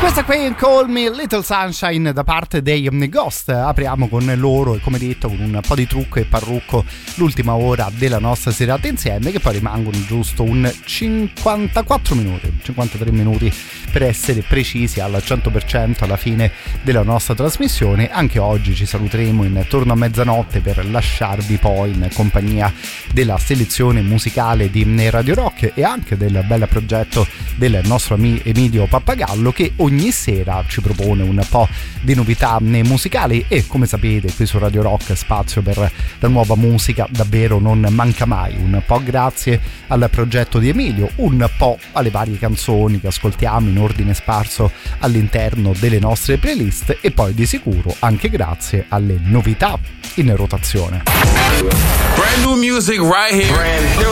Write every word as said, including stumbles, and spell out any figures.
Questa qui è Call Me Little Sunshine da parte dei Ghost. Apriamo con loro e, come detto, con un po' di trucco e parrucco l'ultima ora della nostra serata insieme, che poi rimangono giusto un cinquantaquattro minuti, cinquantatré minuti per essere precisi, al cento per cento alla fine della nostra trasmissione. Anche oggi ci saluteremo intorno a mezzanotte per lasciarvi poi in compagnia della selezione musicale di Radio Rock e anche del bel progetto del nostro amico Emilio Pappagallo, che ogni sera ci propone un po' di novità musicali, e come sapete qui su Radio Rock spazio per la nuova musica davvero non manca mai. Un po' grazie al progetto di Emilio, un po' alle varie canzoni che ascoltiamo in ordine sparso all'interno delle nostre playlist, e poi di sicuro anche grazie alle novità in rotazione. Brand new music right here. Brand new.